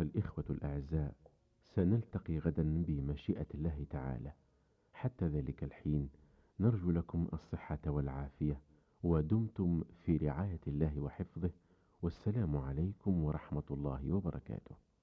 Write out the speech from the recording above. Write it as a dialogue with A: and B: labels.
A: الإخوة الأعزاء، سنلتقي غدا بمشيئة الله تعالى. حتى ذلك الحين نرجو لكم الصحة والعافية، ودمتم في رعاية الله وحفظه، والسلام عليكم ورحمة الله وبركاته.